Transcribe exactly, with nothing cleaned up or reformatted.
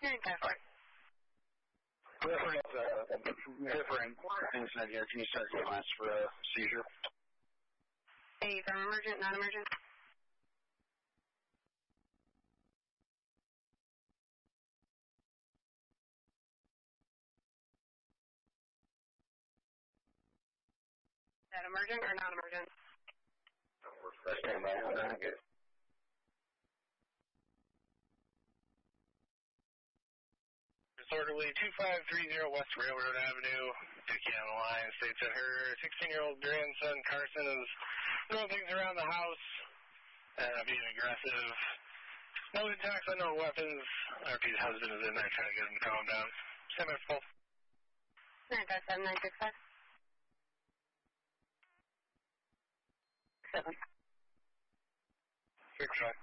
nine five four. Different, uh, different incident here. Can you start your last for a seizure? Hey, from emergent, non-emergent? Is that emergent or non-emergent? Disorderly two five three zero West Railroad Avenue, Dickie on the line, states that her sixteen-year-old grandson Carson is throwing things around the house, uh, being aggressive. No attacks on no weapons. R P's husband is in there trying to get him to calm down. Stand by for call. nine five seven nine six five. Seven. Six five.